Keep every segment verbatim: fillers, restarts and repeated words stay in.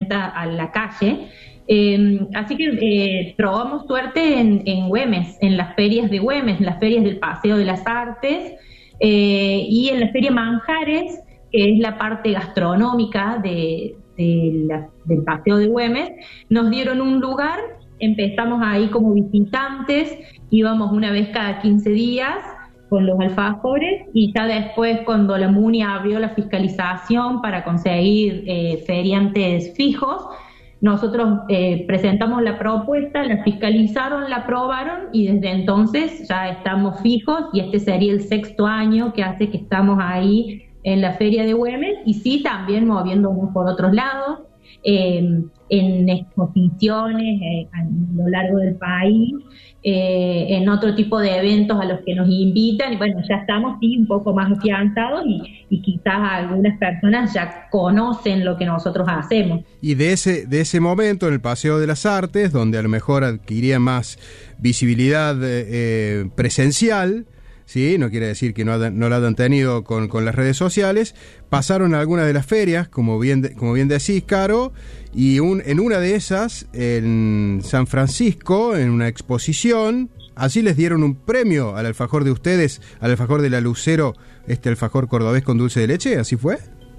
a la calle. Eh, así que eh, probamos suerte en, en Güemes, en las ferias de Güemes, en las ferias del Paseo de las Artes, eh, y en la Feria Manjares, que es la parte gastronómica de, de la, del Paseo de Güemes. Nos dieron un lugar, empezamos ahí como visitantes, íbamos una vez cada quince días con los alfajores, y ya después, cuando la MUNI abrió la fiscalización para conseguir eh, feriantes fijos, nosotros eh, presentamos la propuesta, la fiscalizaron, la aprobaron, y desde entonces ya estamos fijos, y este sería el sexto año que hace que estamos ahí en la Feria de Güemes, y sí, también moviéndonos por otros lados, eh, en exposiciones eh, a lo largo del país, eh, en otro tipo de eventos a los que nos invitan, y bueno, ya estamos sí un poco más afianzados, y, y quizás algunas personas ya conocen lo que nosotros hacemos. Y de ese, de ese momento, en el Paseo de las Artes, donde a lo mejor adquiría más visibilidad eh, presencial, sí, no quiere decir que no, no la hayan tenido con, con las redes sociales, pasaron a algunas de las ferias, como bien, de, como bien decís, Caro, y un, en una de esas, en San Francisco, en una exposición, así les dieron un premio al alfajor de ustedes, al alfajor de la Lucero, este alfajor cordobés con dulce de leche, ¿así fue?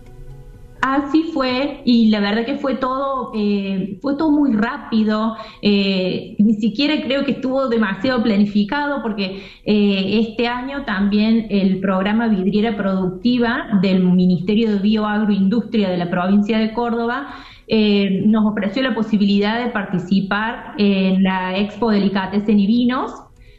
Así fue, y la verdad que fue todo eh, fue todo muy rápido, eh, ni siquiera creo que estuvo demasiado planificado, porque eh, este año también el programa Vidriera Productiva del Ministerio de Bioagroindustria de la provincia de Córdoba eh, nos ofreció la posibilidad de participar en la Expo Delicatessen y Vinos,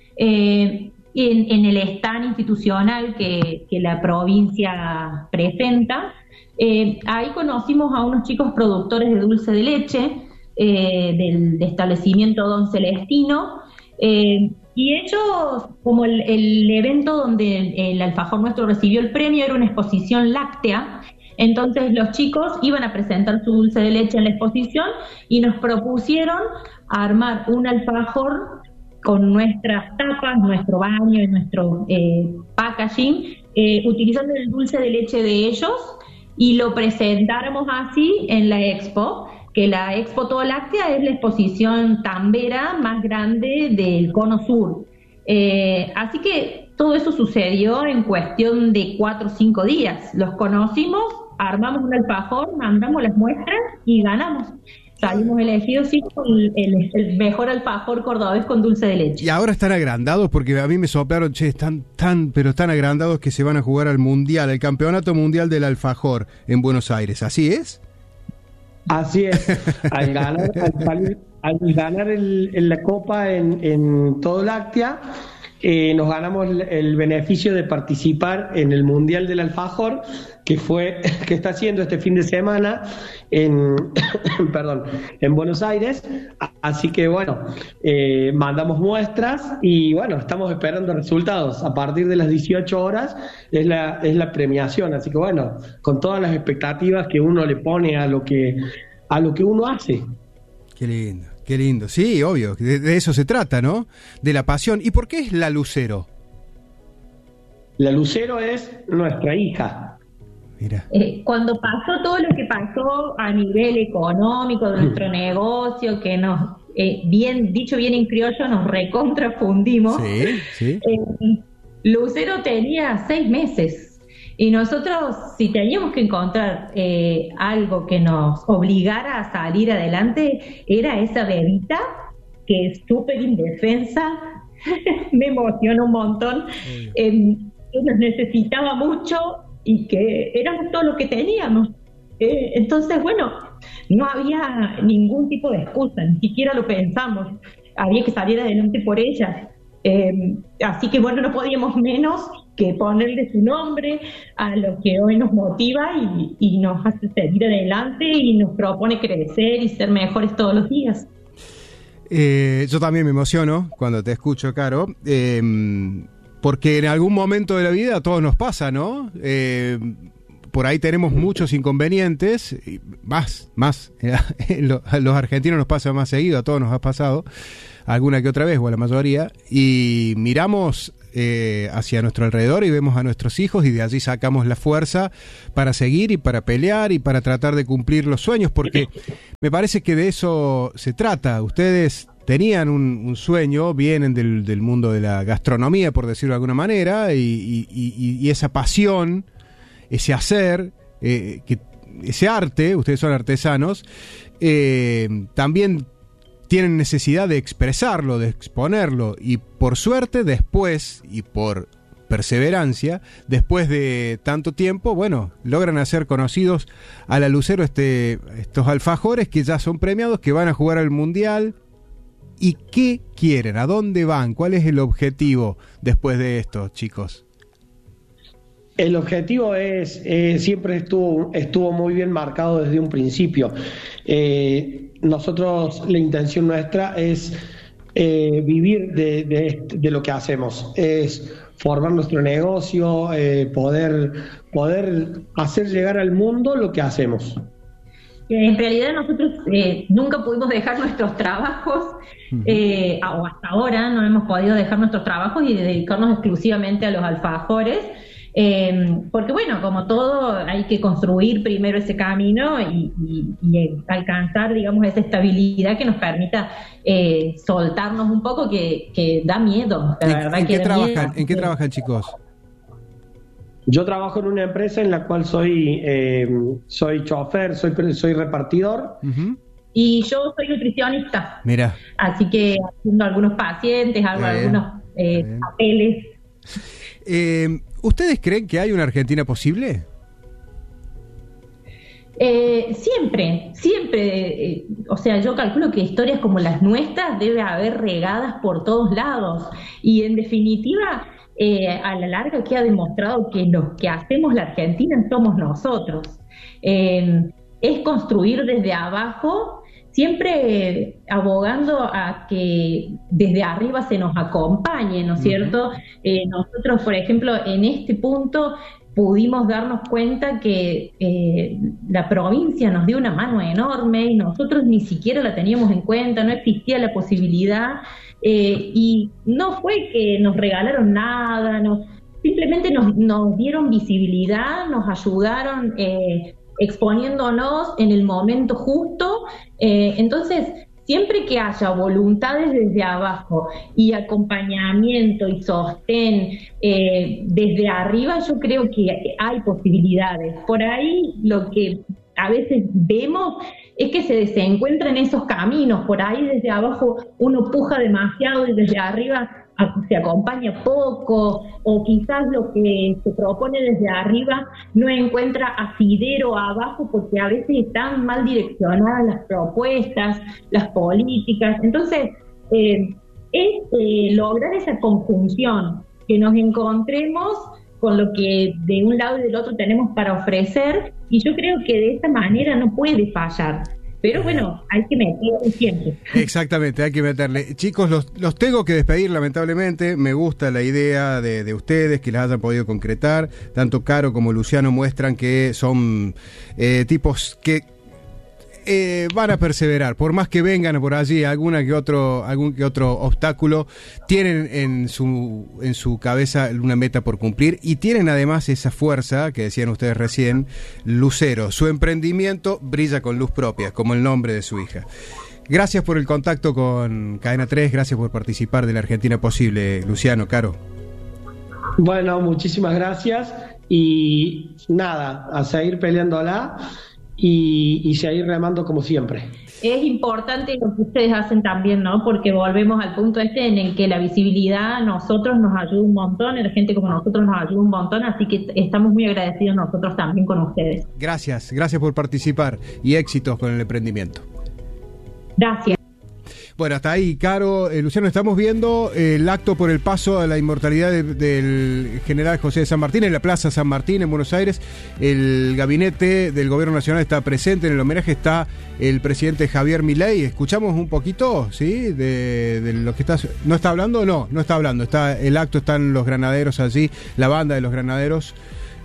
eh, en, en el stand institucional que, que la provincia presenta. Eh, ahí conocimos a unos chicos productores de dulce de leche eh, del de establecimiento Don Celestino, eh, y ellos, como el, el evento donde el, el alfajor nuestro recibió el premio era una exposición láctea, entonces los chicos iban a presentar su dulce de leche en la exposición, y nos propusieron armar un alfajor con nuestras tapas, nuestro baño y nuestro eh, packaging, eh, utilizando el dulce de leche de ellos, y lo presentáramos así en la Expo, que la Expo Todo Láctea es la exposición tambera más grande del Cono Sur. Eh, así que todo eso sucedió en cuestión de cuatro o cinco días. Los conocimos, armamos un alfajor, mandamos las muestras y ganamos. Salimos elegidos sí con el, el mejor alfajor cordobés con dulce de leche. Y ahora están agrandados, porque a mí me soplaron, che, están tan, pero tan agrandados que se van a jugar al Mundial, al Campeonato Mundial del Alfajor en Buenos Aires. ¿Así es? Así es. Al ganar, al, al ganar el, el, la Copa en, en Todo Láctea, eh, nos ganamos el, el beneficio de participar en el Mundial del Alfajor, que fue que está haciendo este fin de semana en perdón en Buenos Aires. Así que bueno, eh, mandamos muestras y bueno, estamos esperando resultados. A partir de las dieciocho horas es la es la premiación, así que bueno, con todas las expectativas que uno le pone a lo que a lo que uno hace. Qué lindo, qué lindo. Sí, obvio, de, de eso se trata, ¿no? De la pasión. ¿Y por qué es la Lucero? La Lucero es nuestra hija. Mira. Eh, cuando pasó todo lo que pasó a nivel económico de nuestro negocio, que nos, eh, bien dicho bien en criollo, nos recontrafundimos, sí, sí. Eh, Lucero tenía seis meses, y nosotros, si teníamos que encontrar eh, algo que nos obligara a salir adelante, era esa bebita que es súper indefensa, me emociona un montón, eh, que nos necesitaba mucho y que éramos todo lo que teníamos. Eh, entonces, bueno, no había ningún tipo de excusa, ni siquiera lo pensamos. Había que salir adelante por ella. Eh, así que, bueno, no podíamos menos que ponerle su nombre a lo que hoy nos motiva y, y nos hace seguir adelante y nos propone crecer y ser mejores todos los días. Eh, yo también me emociono cuando te escucho, Caro. Eh, Porque en algún momento de la vida a todos nos pasa, ¿no? Eh, por ahí tenemos muchos inconvenientes, y más, más. A los argentinos nos pasa más seguido, a todos nos ha pasado, alguna que otra vez, o a la mayoría, y miramos eh, hacia nuestro alrededor y vemos a nuestros hijos y de allí sacamos la fuerza para seguir y para pelear y para tratar de cumplir los sueños, porque me parece que de eso se trata. Ustedes tenían un, un sueño, vienen del, del mundo de la gastronomía, por decirlo de alguna manera, y, y, y, y esa pasión, ese hacer, eh, que, ese arte, ustedes son artesanos, eh, también tienen necesidad de expresarlo, de exponerlo, y por suerte después, y por perseverancia, después de tanto tiempo, bueno, logran hacer conocidos a la Lucero este, estos alfajores que ya son premiados, que van a jugar al Mundial. ¿Y qué quieren? ¿A dónde van? ¿Cuál es el objetivo después de esto, chicos? El objetivo es, eh, siempre estuvo, estuvo muy bien marcado desde un principio. Eh, nosotros, la intención nuestra es eh, vivir de, de, de lo que hacemos, es formar nuestro negocio, eh, poder, poder hacer llegar al mundo lo que hacemos. En realidad nosotros eh, nunca pudimos dejar nuestros trabajos, eh, o hasta ahora no hemos podido dejar nuestros trabajos y dedicarnos exclusivamente a los alfajores, eh, porque bueno, como todo hay que construir primero ese camino y, y, y alcanzar, digamos, esa estabilidad que nos permita eh, soltarnos un poco, que, que da miedo, la ¿En, verdad. ¿en que qué da trabajan? miedo. ¿En qué trabajan, chicos? Yo trabajo en una empresa en la cual soy eh, soy chofer, soy soy repartidor. Uh-huh. Y yo soy nutricionista. Mira. Así que haciendo algunos pacientes, hago algunos eh, papeles. Eh, ¿Ustedes creen que hay una Argentina posible? Eh, siempre, siempre, eh, o sea, yo calculo que historias como las nuestras debe haber regadas por todos lados. Y en definitiva, Eh, a la larga queda demostrado que los que hacemos la Argentina somos nosotros. Eh, es construir desde abajo, siempre abogando a que desde arriba se nos acompañe, ¿no es cierto? Eh, nosotros, por ejemplo, en este punto pudimos darnos cuenta que eh, la provincia nos dio una mano enorme y nosotros ni siquiera la teníamos en cuenta, no existía la posibilidad. Eh, y no fue que nos regalaron nada, no, simplemente nos, nos dieron visibilidad, nos ayudaron eh, exponiéndonos en el momento justo. Eh, entonces, siempre que haya voluntades desde abajo y acompañamiento y sostén eh, desde arriba, yo creo que hay posibilidades. Por ahí lo que a veces vemos es que se desencuentran esos caminos. Por ahí desde abajo uno puja demasiado y desde arriba se acompaña poco, o quizás lo que se propone desde arriba no encuentra asidero abajo porque a veces están mal direccionadas las propuestas, las políticas. Entonces, eh, es eh, lograr esa conjunción, que nos encontremos con lo que de un lado y del otro tenemos para ofrecer, y yo creo que de esta manera no puede fallar. Pero bueno, hay que meterle siempre. Exactamente, hay que meterle. Chicos, los, los tengo que despedir lamentablemente. Me gusta la idea de, de ustedes, que las hayan podido concretar. Tanto Caro como Luciano muestran que son eh, tipos que Eh, van a perseverar, por más que vengan por allí alguna que otro, algún que otro obstáculo, tienen en su, en su cabeza una meta por cumplir, y tienen además esa fuerza que decían ustedes recién. Lucero, su emprendimiento brilla con luz propia, como el nombre de su hija. Gracias por el contacto con Cadena tres, gracias por participar de la Argentina Posible, Luciano, Caro. Bueno, muchísimas gracias, y nada, a seguir peleándola. Y, y seguir remando como siempre. Es importante lo que ustedes hacen también, ¿no? Porque volvemos al punto este en el que la visibilidad a nosotros nos ayuda un montón, a la gente como nosotros nos ayuda un montón, así que estamos muy agradecidos nosotros también con ustedes. Gracias, gracias por participar y éxitos con el emprendimiento. Gracias. Bueno, hasta ahí, Caro. Eh, Luciano, estamos viendo eh, el acto por el paso a la inmortalidad de, del general José de San Martín en la Plaza San Martín, en Buenos Aires. El gabinete del Gobierno Nacional está presente. En el homenaje está el presidente Javier Milei. Escuchamos un poquito, ¿sí? De, de lo que está... ¿No está hablando? No, no está hablando. Está, el acto, están los granaderos allí, la banda de los granaderos.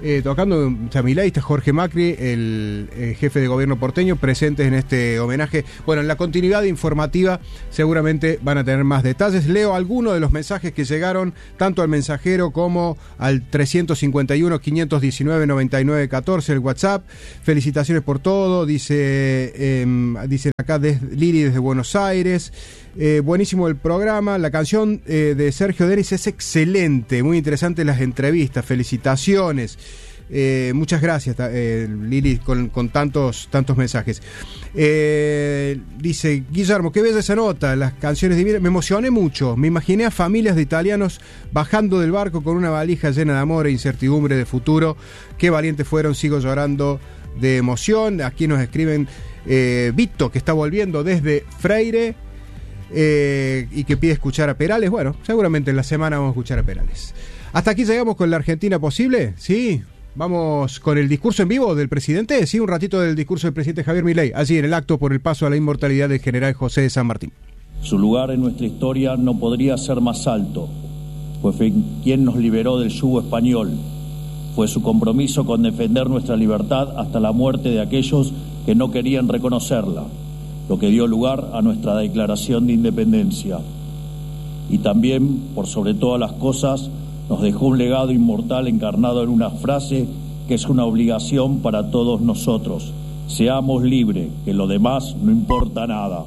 eh, tocando, está Milei, está Jorge Macri, el eh, jefe de gobierno porteño, presentes en este homenaje. Bueno, en la continuidad informativa seguramente van a tener más detalles. Leo algunos de los mensajes que llegaron tanto al mensajero como al trescientos cincuenta y uno, quinientos diecinueve, noventa y nueve, catorce, el WhatsApp. Felicitaciones por todo, dice, eh, dicen acá desde, Lili desde Buenos Aires. Eh, buenísimo el programa, la canción eh, de Sergio Denis es excelente, muy interesante las entrevistas, felicitaciones. Eh, muchas gracias, eh, Lili, con, con tantos tantos mensajes. Eh, dice Guillermo, qué bella esa nota, las canciones divinas, me emocioné mucho, me imaginé a familias de italianos bajando del barco con una valija llena de amor e incertidumbre de futuro. Qué valientes fueron, sigo llorando de emoción. Aquí nos escriben eh, Vito, que está volviendo desde Freire. Eh, y que pide escuchar a Perales. Bueno, seguramente en la semana vamos a escuchar a Perales. Hasta aquí llegamos con la Argentina posible. Sí, vamos con el discurso en vivo del presidente. Sí, un ratito del discurso del presidente Javier Milei, allí en el acto por el paso a la inmortalidad del general José de San Martín. Su lugar en nuestra historia no podría ser más alto, pues fue quien nos liberó del yugo español. Fue su compromiso con defender nuestra libertad hasta la muerte de aquellos que no querían reconocerla, lo que dio lugar a nuestra declaración de independencia. Y también, por sobre todas las cosas, nos dejó un legado inmortal encarnado en una frase que es una obligación para todos nosotros: seamos libres, que lo demás no importa nada.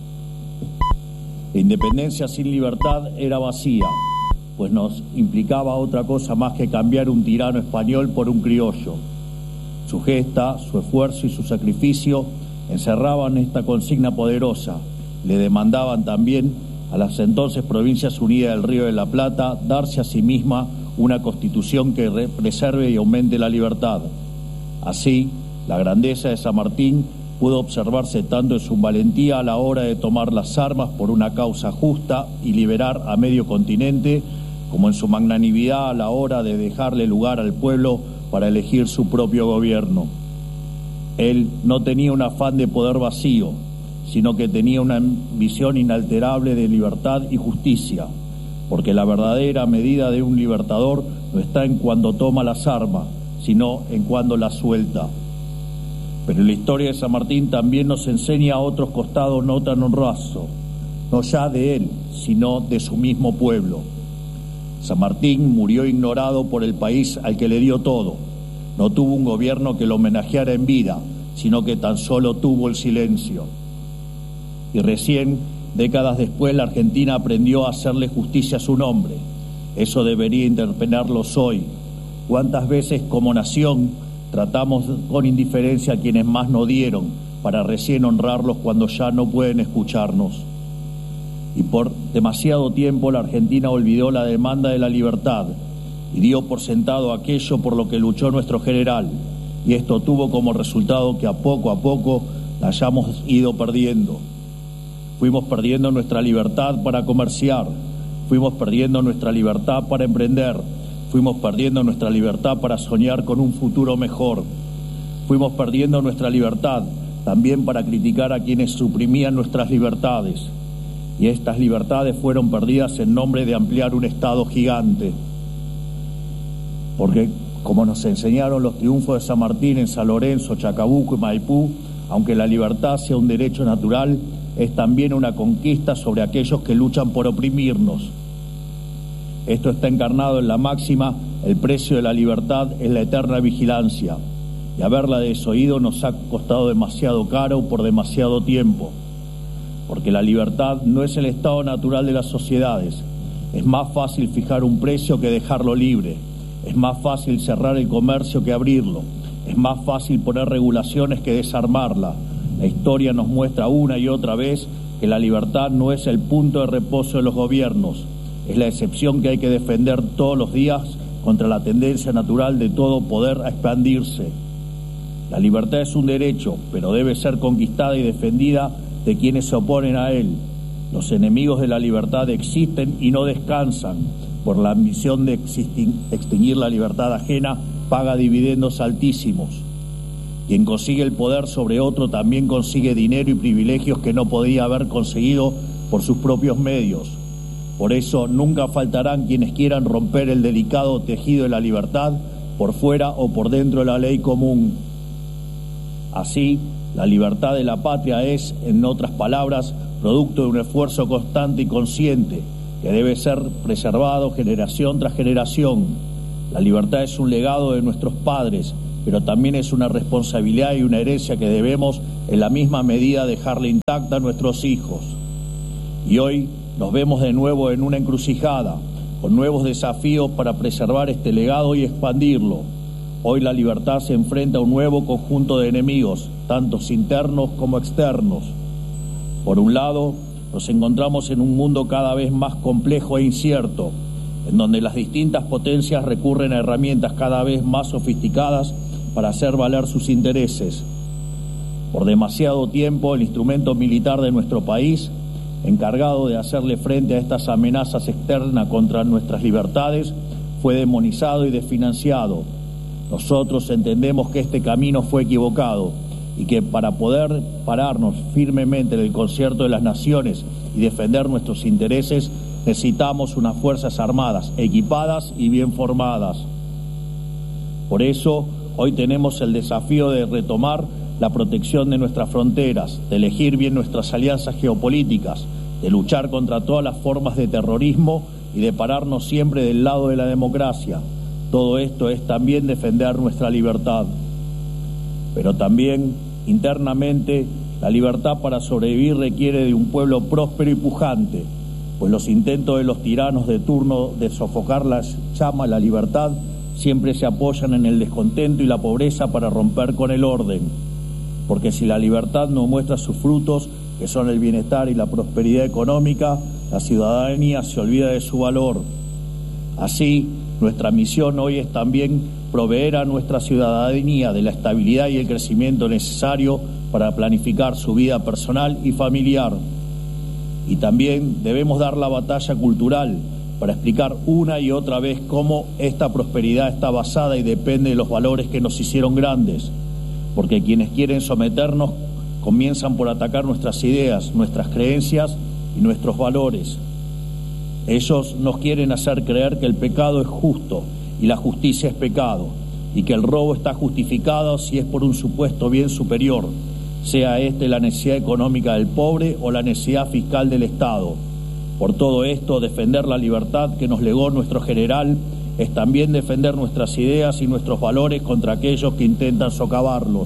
La independencia sin libertad era vacía, pues nos implicaba otra cosa más que cambiar un tirano español por un criollo. Su gesta, su esfuerzo y su sacrificio encerraban esta consigna poderosa. Le demandaban también a las entonces Provincias Unidas del Río de la Plata darse a sí misma una constitución que preserve y aumente la libertad. Así, la grandeza de San Martín pudo observarse tanto en su valentía a la hora de tomar las armas por una causa justa y liberar a medio continente, como en su magnanimidad a la hora de dejarle lugar al pueblo para elegir su propio gobierno. Él no tenía un afán de poder vacío, sino que tenía una visión inalterable de libertad y justicia, porque la verdadera medida de un libertador no está en cuando toma las armas, sino en cuando las suelta. Pero la historia de San Martín también nos enseña a otros costados no tan honrosos, no ya de él, sino de su mismo pueblo. San Martín murió ignorado por el país al que le dio todo. No tuvo un gobierno que lo homenajeara en vida, sino que tan solo tuvo el silencio. Y recién, décadas después, la Argentina aprendió a hacerle justicia a su nombre. Eso debería interpelarlos hoy. ¿Cuántas veces como nación tratamos con indiferencia a quienes más nos dieron, para recién honrarlos cuando ya no pueden escucharnos? Y por demasiado tiempo la Argentina olvidó la demanda de la libertad y dio por sentado aquello por lo que luchó nuestro general, y esto tuvo como resultado que a poco a poco la hayamos ido perdiendo. Fuimos perdiendo nuestra libertad para comerciar, fuimos perdiendo nuestra libertad para emprender, fuimos perdiendo nuestra libertad para soñar con un futuro mejor, fuimos perdiendo nuestra libertad también para criticar a quienes suprimían nuestras libertades, y estas libertades fueron perdidas en nombre de ampliar un Estado gigante. Porque, como nos enseñaron los triunfos de San Martín en San Lorenzo, Chacabuco y Maipú, aunque la libertad sea un derecho natural, es también una conquista sobre aquellos que luchan por oprimirnos. Esto está encarnado en la máxima: el precio de la libertad es la eterna vigilancia, y haberla desoído nos ha costado demasiado caro por demasiado tiempo. Porque la libertad no es el estado natural de las sociedades. Es más fácil fijar un precio que dejarlo libre. Es más fácil cerrar el comercio que abrirlo. Es más fácil poner regulaciones que desarmarla. La historia nos muestra una y otra vez que la libertad no es el punto de reposo de los gobiernos. Es la excepción que hay que defender todos los días contra la tendencia natural de todo poder a expandirse. La libertad es un derecho, pero debe ser conquistada y defendida de quienes se oponen a él. Los enemigos de la libertad existen y no descansan. Por la ambición de extinguir la libertad ajena, paga dividendos altísimos. Quien consigue el poder sobre otro también consigue dinero y privilegios que no podía haber conseguido por sus propios medios. Por eso nunca faltarán quienes quieran romper el delicado tejido de la libertad por fuera o por dentro de la ley común. Así, la libertad de la patria es, en otras palabras, producto de un esfuerzo constante y consciente que debe ser preservado generación tras generación. La libertad es un legado de nuestros padres, pero también es una responsabilidad y una herencia que debemos, en la misma medida, dejarle intacta a nuestros hijos. Y hoy nos vemos de nuevo en una encrucijada, con nuevos desafíos para preservar este legado y expandirlo. Hoy la libertad se enfrenta a un nuevo conjunto de enemigos, tanto internos como externos. Por un lado, nos encontramos en un mundo cada vez más complejo e incierto, en donde las distintas potencias recurren a herramientas cada vez más sofisticadas para hacer valer sus intereses. Por demasiado tiempo, el instrumento militar de nuestro país, encargado de hacerle frente a estas amenazas externas contra nuestras libertades, fue demonizado y desfinanciado. Nosotros entendemos que este camino fue equivocado y que para poder pararnos firmemente en el concierto de las naciones y defender nuestros intereses, necesitamos unas fuerzas armadas equipadas y bien formadas. Por eso, hoy tenemos el desafío de retomar la protección de nuestras fronteras, de elegir bien nuestras alianzas geopolíticas, de luchar contra todas las formas de terrorismo y de pararnos siempre del lado de la democracia. Todo esto es también defender nuestra libertad. Pero también, internamente, la libertad para sobrevivir requiere de un pueblo próspero y pujante, pues los intentos de los tiranos de turno de sofocar la llama de la libertad siempre se apoyan en el descontento y la pobreza para romper con el orden. Porque si la libertad no muestra sus frutos, que son el bienestar y la prosperidad económica, la ciudadanía se olvida de su valor. Así, nuestra misión hoy es también proveer a nuestra ciudadanía de la estabilidad y el crecimiento necesario para planificar su vida personal y familiar. Y también debemos dar la batalla cultural para explicar una y otra vez cómo esta prosperidad está basada y depende de los valores que nos hicieron grandes. Porque quienes quieren someternos comienzan por atacar nuestras ideas, nuestras creencias y nuestros valores. Ellos nos quieren hacer creer que el pecado es justo y la justicia es pecado, y que el robo está justificado si es por un supuesto bien superior, sea este la necesidad económica del pobre o la necesidad fiscal del Estado. Por todo esto, defender la libertad que nos legó nuestro general es también defender nuestras ideas y nuestros valores contra aquellos que intentan socavarlos.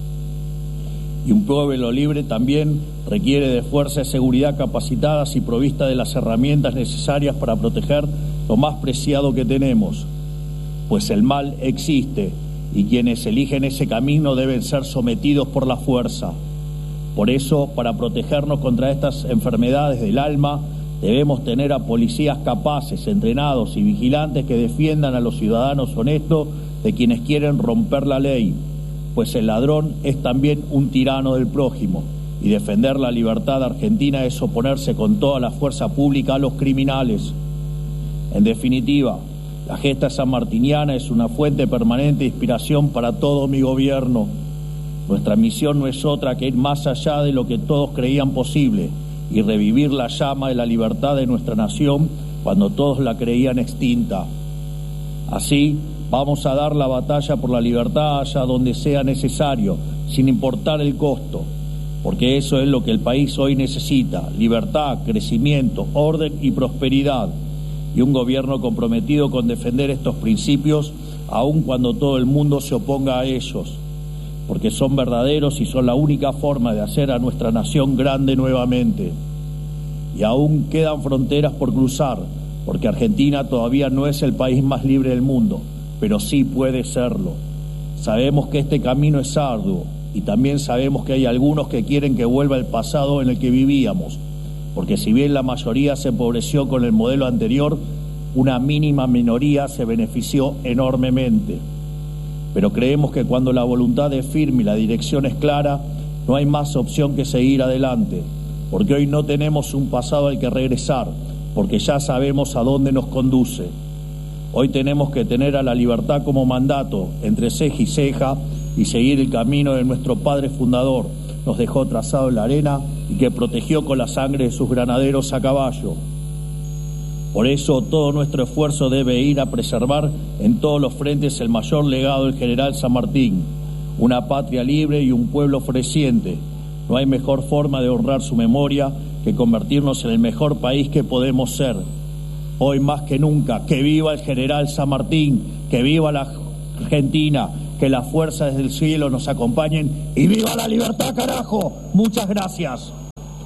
Y un pueblo libre también requiere de fuerzas de seguridad capacitadas y provistas de las herramientas necesarias para proteger lo más preciado que tenemos. Pues el mal existe y quienes eligen ese camino deben ser sometidos por la fuerza. Por eso, para protegernos contra estas enfermedades del alma, debemos tener a policías capaces, entrenados y vigilantes que defiendan a los ciudadanos honestos de quienes quieren romper la ley, pues el ladrón es también un tirano del prójimo, y defender la libertad argentina es oponerse con toda la fuerza pública a los criminales. En definitiva, la gesta sanmartiniana es una fuente permanente de inspiración para todo mi gobierno. Nuestra misión no es otra que ir más allá de lo que todos creían posible y revivir la llama de la libertad de nuestra nación cuando todos la creían extinta. Así, vamos a dar la batalla por la libertad allá donde sea necesario, sin importar el costo, porque eso es lo que el país hoy necesita: libertad, crecimiento, orden y prosperidad, y un gobierno comprometido con defender estos principios, aun cuando todo el mundo se oponga a ellos, porque son verdaderos y son la única forma de hacer a nuestra nación grande nuevamente. Y aún quedan fronteras por cruzar, porque Argentina todavía no es el país más libre del mundo, pero sí puede serlo. Sabemos que este camino es arduo y también sabemos que hay algunos que quieren que vuelva el pasado en el que vivíamos, porque si bien la mayoría se empobreció con el modelo anterior, una mínima minoría se benefició enormemente. Pero creemos que cuando la voluntad es firme y la dirección es clara, no hay más opción que seguir adelante, porque hoy no tenemos un pasado al que regresar, porque ya sabemos a dónde nos conduce. Hoy tenemos que tener a la libertad como mandato, entre ceja y ceja, y seguir el camino de nuestro padre fundador, nos dejó trazado en la arena y que protegió con la sangre de sus granaderos a caballo. Por eso todo nuestro esfuerzo debe ir a preservar en todos los frentes el mayor legado del general San Martín, una patria libre y un pueblo floreciente. No hay mejor forma de honrar su memoria que convertirnos en el mejor país que podemos ser. Hoy más que nunca, que viva el general San Martín, que viva la Argentina, que las fuerzas del cielo nos acompañen y viva la libertad, carajo. Muchas gracias.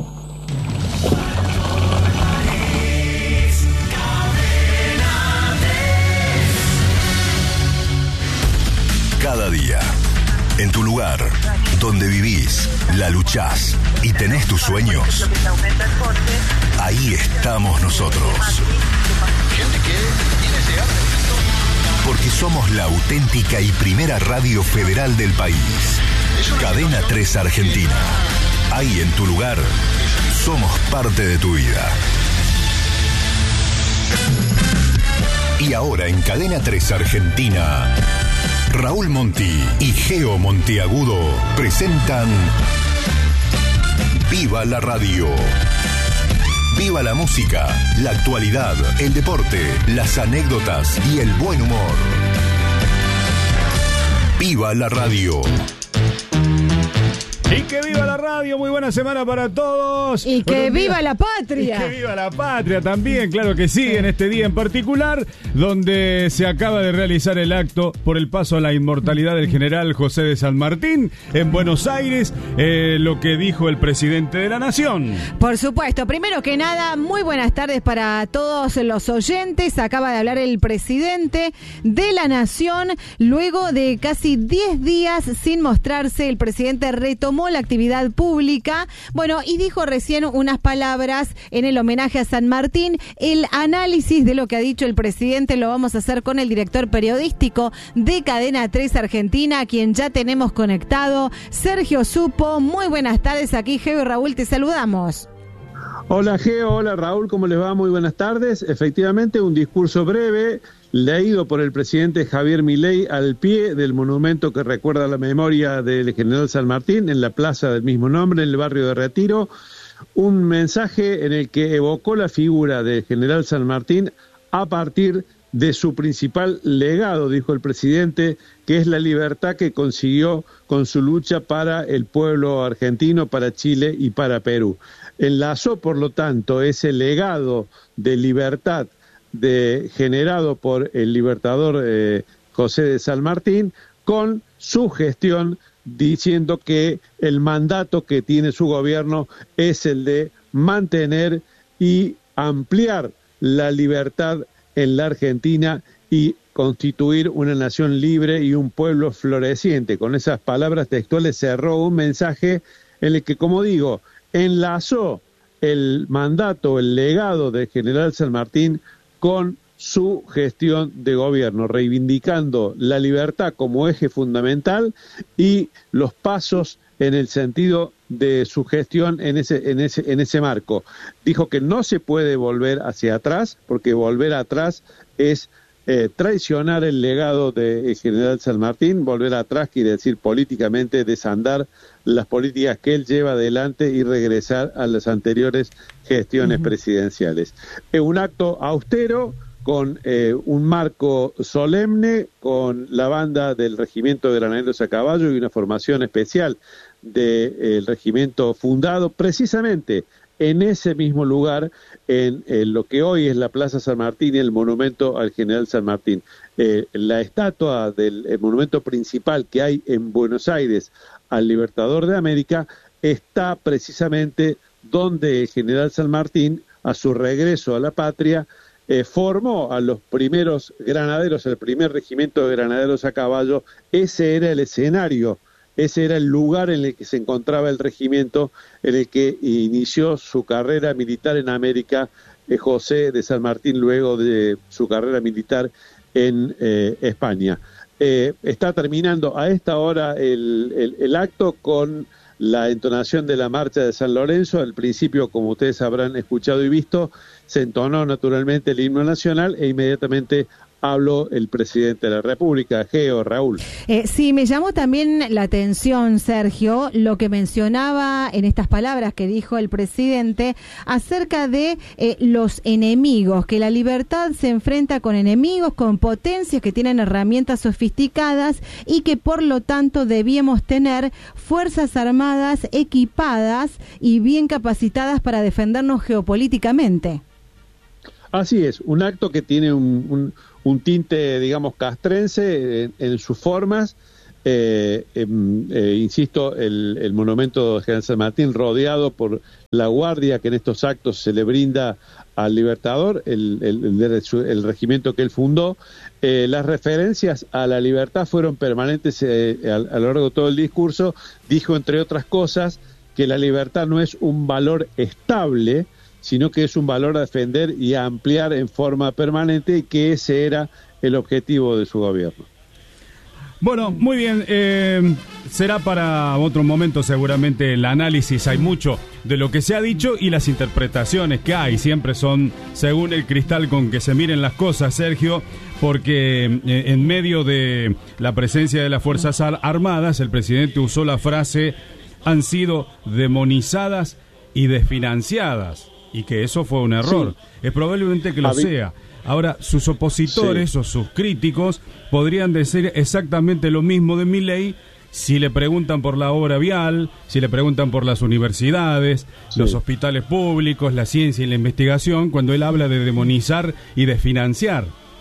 Cada día, en tu lugar, donde vivís, la luchás y tenés tus sueños, ahí estamos nosotros. Porque somos la auténtica y primera radio federal del país. Cadena tres Argentina. Ahí en tu lugar, somos parte de tu vida. Y ahora en Cadena tres Argentina, Raúl Monti y Geo Monteagudo presentan Viva la Radio. Viva la música, la actualidad, el deporte, las anécdotas y el buen humor. Viva la radio. Y que viva la radio, muy buena semana para todos. Y que Buenos viva días. la patria. Y que viva la patria también, claro que sí, en este día en particular, donde se acaba de realizar el acto por el paso a la inmortalidad del general José de San Martín en Buenos Aires, eh, lo que dijo el presidente de la Nación. Por supuesto, primero que nada, muy buenas tardes para todos los oyentes. Acaba de hablar el presidente de la Nación. Luego de casi diez días sin mostrarse, el presidente retomó la actividad pública, bueno, y dijo recién unas palabras en el homenaje a San Martín. El análisis de lo que ha dicho el presidente lo vamos a hacer con el director periodístico de Cadena tres Argentina, a quien ya tenemos conectado, Sergio Supo. Muy buenas tardes, aquí Geo y Raúl, te saludamos. Hola Geo, hola Raúl, ¿cómo les va? Muy buenas tardes. Efectivamente, un discurso breve, leído por el presidente Javier Milei al pie del monumento que recuerda la memoria del general San Martín en la plaza del mismo nombre, en el barrio de Retiro. Un mensaje en el que evocó la figura del general San Martín a partir de su principal legado, dijo el presidente, que es la libertad que consiguió con su lucha para el pueblo argentino, para Chile y para Perú. Enlazó, por lo tanto, ese legado de libertad de, generado por el libertador eh, José de San Martín con su gestión, diciendo que el mandato que tiene su gobierno es el de mantener y ampliar la libertad en la Argentina y constituir una nación libre y un pueblo floreciente. Con esas palabras textuales cerró un mensaje en el que, como digo, enlazó el mandato, el legado del general San Martín con su gestión de gobierno, reivindicando la libertad como eje fundamental y los pasos en el sentido de su gestión en ese, en ese, en ese marco. Dijo que no se puede volver hacia atrás, porque volver atrás es eh, traicionar el legado del general San Martín. Volver atrás quiere decir políticamente desandar las políticas que él lleva adelante y regresar a las anteriores gestiones uh-huh. presidenciales. Es un acto austero, con eh, un marco solemne, con la banda del Regimiento de Granaderos a Caballo y una formación especial del eh, regimiento fundado precisamente en ese mismo lugar, en, en lo que hoy es la Plaza San Martín y el monumento al general San Martín. Eh, la estatua del monumento principal que hay en Buenos Aires al Libertador de América está precisamente donde el general San Martín, a su regreso a la patria, Eh, formó a los primeros granaderos, el primer regimiento de granaderos a caballo. Ese era el escenario, ese era el lugar en el que se encontraba el regimiento, en el que inició su carrera militar en América, eh, José de San Martín, luego de su carrera militar en eh, España. Eh, está terminando a esta hora el, el, el acto con la entonación de la marcha de San Lorenzo. Al principio, como ustedes habrán escuchado y visto, se entonó naturalmente el himno nacional e inmediatamente habló el presidente de la República. Geo, Raúl. Eh, sí, me llamó también la atención, Sergio, lo que mencionaba en estas palabras que dijo el presidente acerca de eh, los enemigos, que la libertad se enfrenta con enemigos, con potencias que tienen herramientas sofisticadas y que por lo tanto debíamos tener fuerzas armadas equipadas y bien capacitadas para defendernos geopolíticamente. Así es, un acto que tiene un, un, un tinte, digamos, castrense en, en sus formas. Eh, eh, eh, insisto, el, el monumento de General San Martín rodeado por la guardia que en estos actos se le brinda al Libertador, el, el, el, el regimiento que él fundó. Eh, las referencias a la libertad fueron permanentes eh, a, a lo largo de todo el discurso. Dijo, entre otras cosas, que la libertad no es un valor estable, sino que es un valor a defender y a ampliar en forma permanente, y que ese era el objetivo de su gobierno. Bueno, muy bien, eh, será para otro momento seguramente el análisis. Hay mucho de lo que se ha dicho y las interpretaciones que hay, siempre son según el cristal con que se miren las cosas, Sergio, porque eh, en medio de la presencia de las Fuerzas Armadas, el presidente usó la frase "han sido demonizadas y desfinanciadas", y que eso fue un error. Sí. Es probablemente que lo Habí... sea. Ahora, sus opositores sí. o sus críticos podrían decir exactamente lo mismo de Milei si le preguntan por la obra vial, si le preguntan por las universidades, sí. los hospitales públicos, la ciencia y la investigación, cuando él habla de demonizar y de financiar.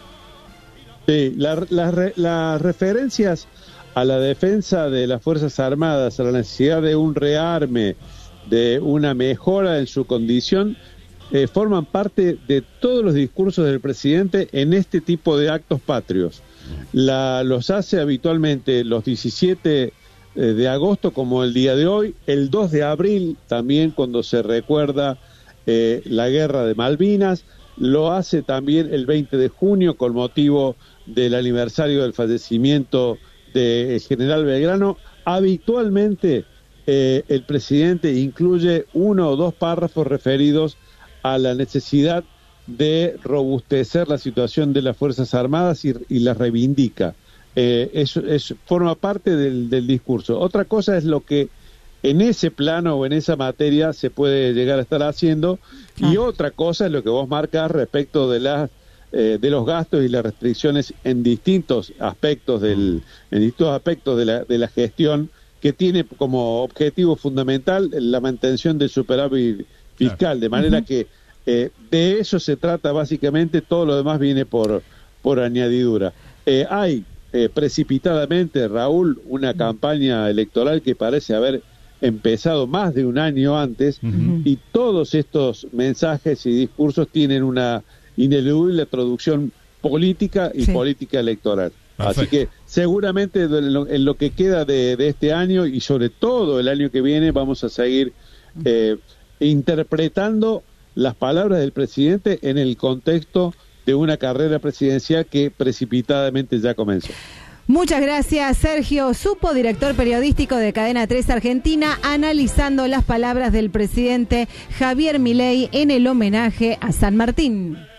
Sí, las la, la, la referencias a la defensa de las Fuerzas Armadas, a la necesidad de un rearme, de una mejora en su condición, eh, forman parte de todos los discursos del presidente en este tipo de actos patrios. La, los hace habitualmente los diecisiete eh, de agosto, como el día de hoy, el dos de abril también, cuando se recuerda eh, la guerra de Malvinas, lo hace también el veinte de junio con motivo del aniversario del fallecimiento del general Belgrano. Habitualmente Eh, el presidente incluye uno o dos párrafos referidos a la necesidad de robustecer la situación de las Fuerzas Armadas y, y las reivindica. Eh, eso es, forma parte del, del discurso. Otra cosa es lo que en ese plano o en esa materia se puede llegar a estar haciendo, ah. y otra cosa es lo que vos marcas respecto de las eh, de los gastos y las restricciones en distintos aspectos del en distintos aspectos de la de la gestión, que tiene como objetivo fundamental la mantención del superávit fiscal, claro. de manera uh-huh. que eh, de eso se trata básicamente, todo lo demás viene por, por añadidura. Eh, hay eh, precipitadamente, Raúl, una uh-huh. campaña electoral que parece haber empezado más de un año antes, uh-huh. y todos estos mensajes y discursos tienen una ineludible traducción política y sí. política electoral. Perfecto. Así que seguramente en lo, en lo que queda de, de este año y sobre todo el año que viene vamos a seguir eh, interpretando las palabras del presidente en el contexto de una carrera presidencial que precipitadamente ya comenzó. Muchas gracias, Sergio Supo, director periodístico de Cadena tres Argentina, analizando las palabras del presidente Javier Milei en el homenaje a San Martín.